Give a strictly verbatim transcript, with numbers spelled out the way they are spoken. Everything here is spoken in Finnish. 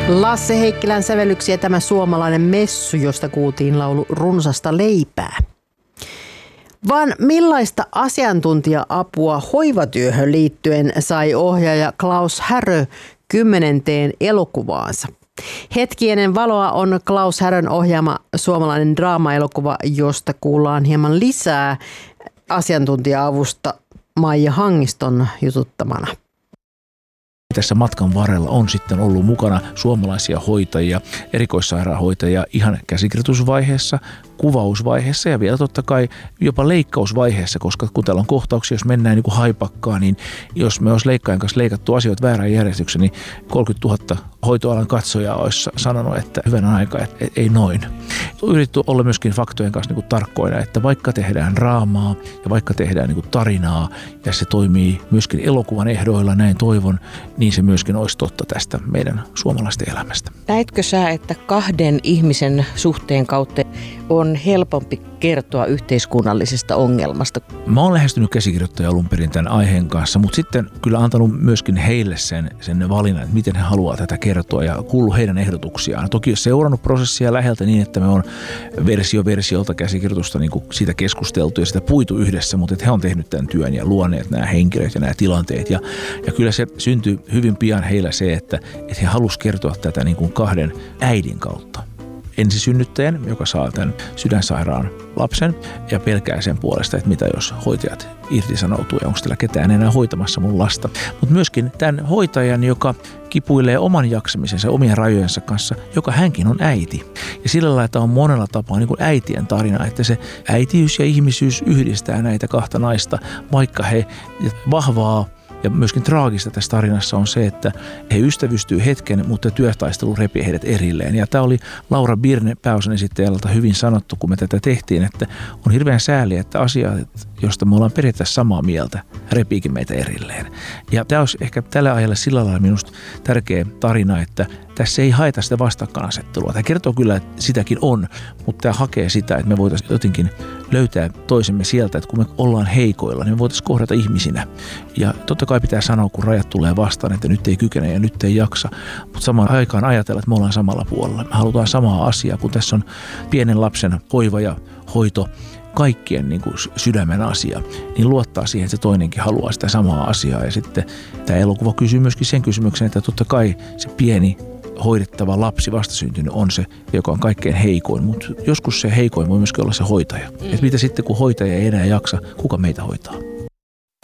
Lasse Heikkilän sävellyksiä tämä suomalainen messu, josta kuultiin laulu Runsasta leipää. Vaan millaista asiantuntija-apua hoivatyöhön liittyen sai ohjaaja Klaus Härö kymmenenteen elokuvaansa? Hetki ennen valoa on Klaus Härön ohjaama suomalainen draama-elokuva, josta kuullaan hieman lisää asiantuntija-avusta Maija Hangiston jututtamana. Tässä matkan varrella on sitten ollut mukana suomalaisia hoitajia, erikoissairaanhoitajia ihan käsikirjoitusvaiheessa, kuvausvaiheessa ja vielä totta kai jopa leikkausvaiheessa, koska kun täällä on kohtauksia, jos mennään niin kuin haipakkaan, niin jos me olisi leikkaajan kanssa leikattu asioita väärään järjestykseen, niin kolmekymmentätuhatta hoitoalan katsojaa olisi sanonut, että hyvänä aika, että ei noin. Yritetty olla myöskin faktojen kanssa niin kuin tarkkoina, että vaikka tehdään draamaa ja vaikka tehdään niin kuin tarinaa ja se toimii myöskin elokuvan ehdoilla, näin toivon, niin se myöskin olisi totta tästä meidän suomalaisten elämästä. Näetkö sä, että kahden ihmisen suhteen kautta on helpompi kertoa yhteiskunnallisesta ongelmasta? Mä oon lähestynyt käsikirjoittajia alun perin tämän aiheen kanssa, mutta sitten kyllä antanut myöskin heille sen, sen valinnan, että miten he haluaa tätä kertoa ja kuullut heidän ehdotuksiaan. Toki seurannut prosessia läheltä niin, että me on versio versiolta käsikirjoitusta niin kuin siitä keskusteltu ja sitä puitu yhdessä, mutta että he on tehnyt tämän työn ja luoneet nämä henkilöt ja nämä tilanteet. Ja, ja kyllä se syntyi hyvin pian heillä se, että, että he halusivat kertoa tätä niin kuin kahden äidin kautta. Ensisynnyttäjän, joka saa tämän sydänsairaan lapsen ja pelkää sen puolesta, että mitä jos hoitajat irtisanoutuu ja onko täällä ketään enää hoitamassa mun lasta. Mutta myöskin tämän hoitajan, joka kipuilee oman jaksamisensa, omien rajojensa kanssa, joka hänkin on äiti. Ja sillä lailla, että on monella tapaa niin kuin äitien tarina, että se äitiys ja ihmisyys yhdistää näitä kahta naista, vaikka he vahvaa ja myöskin traagista tässä tarinassa on se, että he ystävystyy hetken, mutta työtaistelu repii heidät erilleen. Ja tämä oli Laura Birne pääosan esittäjältä hyvin sanottu, kun me tätä tehtiin, että on hirveän sääli, että asiat, josta me ollaan periaatteessa samaa mieltä, repiikin meitä erilleen. Ja tämä olisi ehkä tällä ajalla sillä lailla minusta tärkeä tarina, että tässä ei haeta sitä vastakkainasettelua. Tämä kertoo kyllä, että sitäkin on, mutta tämä hakee sitä, että me voitaisiin jotenkin löytää toisemme sieltä, että kun me ollaan heikoilla, niin me voitaisiin kohdata ihmisinä. Ja totta kai pitää sanoa, kun rajat tulee vastaan, että nyt ei kykene ja nyt ei jaksa, mutta samaan aikaan ajatella, että me ollaan samalla puolella. Me halutaan samaa asiaa, kun tässä on pienen lapsen hoiva ja hoito, kaikkien niin kuin sydämen asia, niin luottaa siihen, että se toinenkin haluaa sitä samaa asiaa. Ja sitten tämä elokuva kysyy myöskin sen kysymyksen, että totta kai se pieni hoidettava lapsi, vastasyntynyt, on se, joka on kaikkein heikoin, mutta joskus se heikoin voi myöskin olla se hoitaja. Mm. Että mitä sitten, kun hoitaja ei enää jaksa, kuka meitä hoitaa?